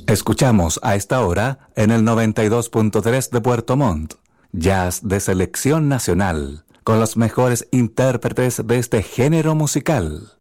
Escuchamos a esta hora en el 92.3 de Puerto Montt, jazz de selección nacional, con los mejores intérpretes de este género musical.